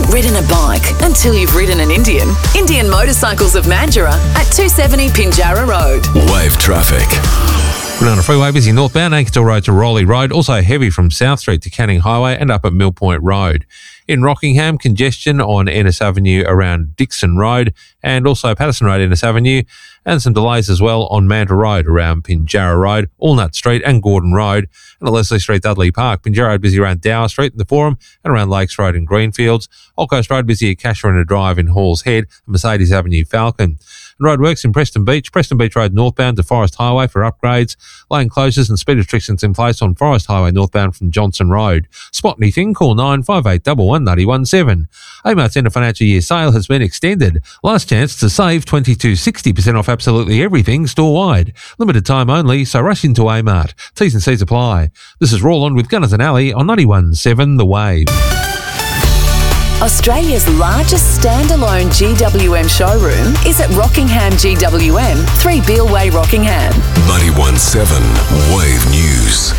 haven't ridden a bike until you've ridden an Indian. Indian Motorcycles of Mandurah at 270 Pinjarra Road. Wave traffic. Banana Freeway, busy northbound, Ankersdale Road to Rowley Road. Also heavy from South Street to Canning Highway and up at Mill Point Road. In Rockingham, congestion on Ennis Avenue around Dixon Road and also Patterson Road, Ennis Avenue, and some delays as well on Mandurah Road around Pinjarra Road, Allnut Street and Gordon Road, and at Leslie Street, Dudley Park. Pinjarra Road busy around Dower Street in the Forum and around Lakes Road and Greenfields. Old Coast Road busy at Casuarina Drive in Halls Head and Mercedes Avenue, Falcon. Roadworks in Preston Beach Road northbound to Forest Highway for upgrades. Lane closures and speed restrictions in place on Forest Highway northbound from Johnson Road. Spot anything, call 95811 917. Amart's end of financial year sale has been extended. Last chance to save 20 to 60% off absolutely everything store-wide. Limited time only, so rush into Amart. T's and C's apply. This is Roland with Gunners and Alley on 91.7 The Wave. Australia's largest standalone GWM showroom is at Rockingham GWM, 3 Beale Way, Rockingham. 91.7 Wave News.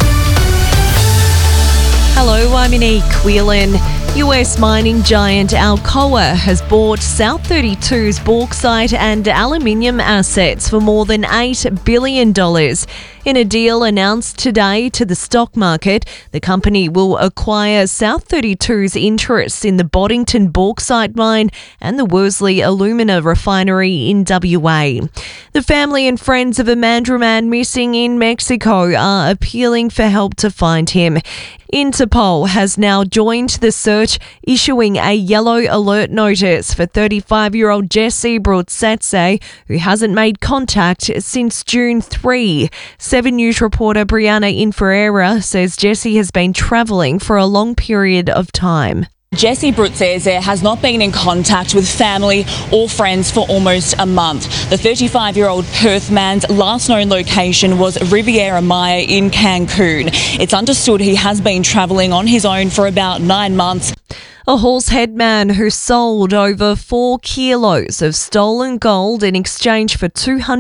Hello, I'm Monique Whelan. US mining giant Alcoa has bought South32's bauxite and aluminium assets for more than $8 billion. In a deal announced today to the stock market, the company will acquire South32's interests in the Boddington bauxite mine and the Worsley alumina refinery in WA. The family and friends of a Mandurah man missing in Mexico are appealing for help to find him. Interpol has now joined the search, issuing a yellow alert notice for 35-year-old Jesse Brutsetse, who hasn't made contact since June 3. 7 News reporter Brianna Inferreira says Jesse has been travelling for a long period of time. Jesse Brutsetse has not been in contact with family or friends for almost a month. The 35-year-old Perth man's last known location was Riviera Maya in Cancun. It's understood he has been travelling on his own for about 9 months. A Horsehead man who sold over 4 kilos of stolen gold in exchange for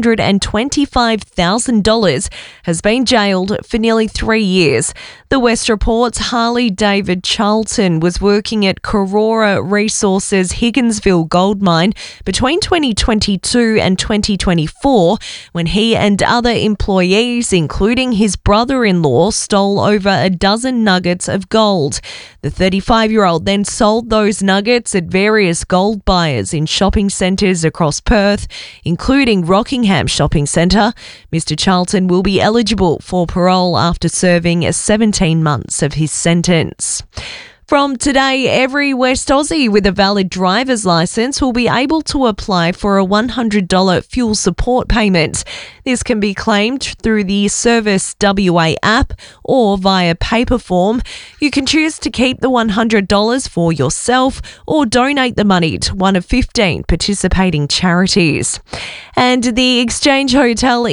$225,000 has been jailed for nearly 3 years. The West reports Harley David Charlton was working at Karora Resources Higginsville gold mine between 2022 and 2024 when he and other employees, including his brother-in-law, stole over a dozen nuggets of gold. The 35-year-old then sold those nuggets at various gold buyers in shopping centres across Perth, including Rockingham Shopping Centre. Mr. Charlton will be eligible for parole after serving 17 months of his sentence. From today, every West Aussie with a valid driver's licence will be able to apply for a $100 fuel support payment. This can be claimed through the Service WA app or via paper form. You can choose to keep the $100 for yourself or donate the money to one of 15 participating charities. And the Exchange Hotel